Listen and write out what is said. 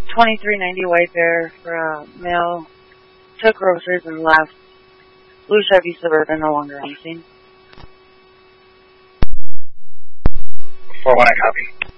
2390 White Bear for a male. Took groceries and left. Blue Chevy Suburban, no longer on scene. 4-1, I copy.